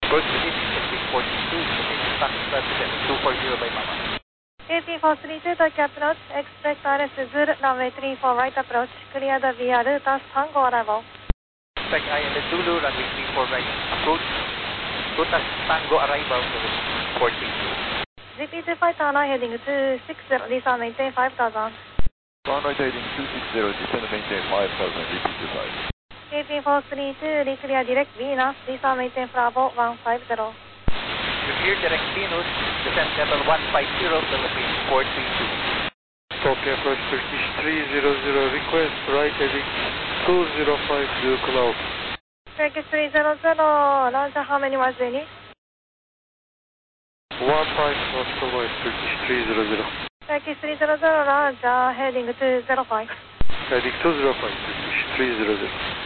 Approach speed 42, start 240 by Mama. KP432, Tokyo approach, expect RS Zulu, runway 34 right approach, clear the via Rutas Tango arrival. Expect ILS Zulu, runway 34 right approach, Rutas Tango arrival, 42. GP25 Tower heading 260, Lisa maintain 5000. Runway heading 260, descend and maintain 5000, GP25. KP432, declare direct Venus, Lisa maintain Bravo 150. Clear direct Venus, descend level 150, level base 432. Tokyo approach Turkish 300, request right heading 205 Blue Cloud. Turkish 300, launcher how many miles do you need? 15 knots west, Turkish 300. Turkish 300, launcher heading 205. Heading 205, Turkish 300.